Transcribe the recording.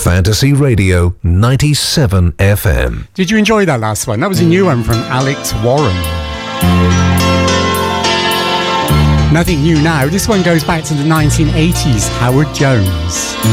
Fantasy Radio 97 FM. Did you enjoy that last one? That was a new one from Alex Warren. Nothing new now. This one goes back to the 1980s, Howard Jones.